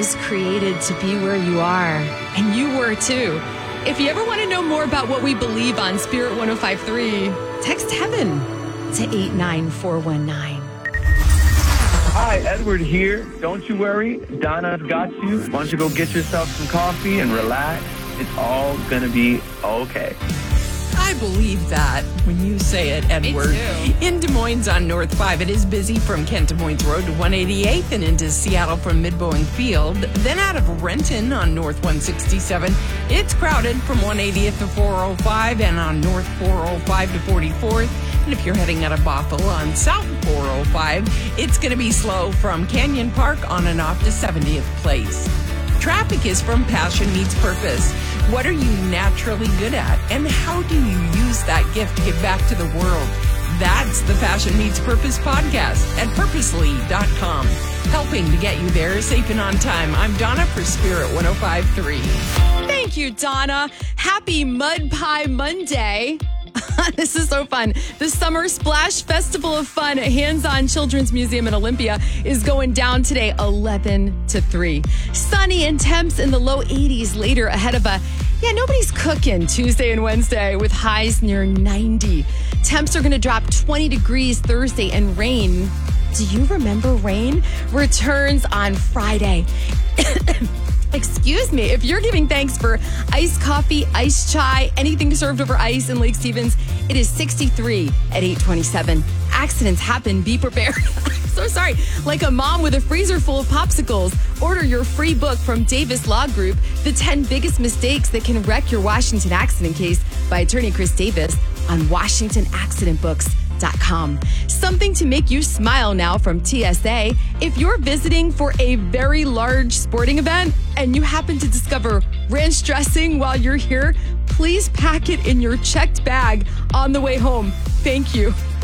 was created to be where you are, and you were too. If you ever want to know more about what we believe on Spirit 105.3, text heaven to 89419. Hi, Edward here. Don't you worry. Donna's got you. Why don't you go get yourself some coffee and relax? It's all going to be okay. I believe that when you say it, Edward. Me too. In Des Moines on North 5, it is busy from Kent Des Moines Road to 188th and into Seattle from Mid-Boeing Field. Then out of Renton on North 167, it's crowded from 180th to 405 and on North 405 to 44th. And if you're heading out of Bothell on South 405, it's going to be slow from Canyon Park on and off to 70th Place. Traffic is from Passion Meets Purpose. What are you naturally good at? And how do you use that gift to give back to the world? That's the Passion Meets Purpose podcast at purposely.com. Helping to get you there safe and on time. I'm Donna for Spirit 105.3. Thank you, Donna. Happy Mud Pie Monday. This is so fun. The Summer Splash Festival of Fun at Hands-On Children's Museum in Olympia is going down today, 11 to 3. Sunny and temps in the low 80s later ahead of nobody's cooking Tuesday and Wednesday with highs near 90. Temps are going to drop 20 degrees Thursday, and rain, do you remember rain? Returns on Friday. Excuse me, if you're giving thanks for iced coffee, iced chai, anything served over ice in Lake Stevens, it is 63 at 827. Accidents happen, be prepared. I'm so sorry. Like a mom with a freezer full of popsicles. Order your free book from Davis Law Group, The 10 Biggest Mistakes That Can Wreck Your Washington Accident Case by attorney Chris Davis on WashingtonAccidentBooks.com. Something to make you smile now from TSA. If you're visiting for a very large sporting event and you happen to discover ranch dressing while you're here, please pack it in your checked bag on the way home. Thank you.